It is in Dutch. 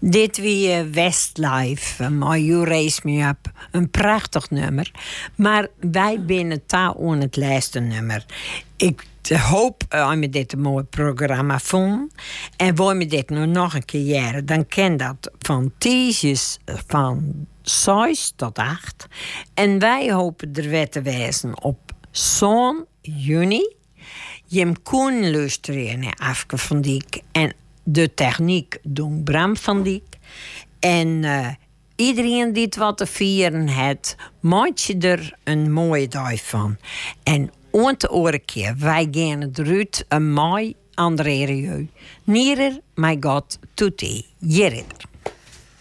Dit wie Westlife, You Raise Me Up. Een prachtig nummer. Maar wij binnen taal aan het laatste nummer. Ik hoop dat je dit een mooi programma vond. En wil je dit nog een keer jaren, dan ken dat van tiesjes van 6 tot 8. En wij hopen er weer te wezen op zo'n juni. Je kon luisteren naar Afke van Dijk. En de techniek doen Bram van Dijk. En iedereen die het wat te vieren heeft, maak je er een mooie dag van. En om te oren keer, wij gaan het eruit een mooi andere Nierer, my God, tutti, jerider.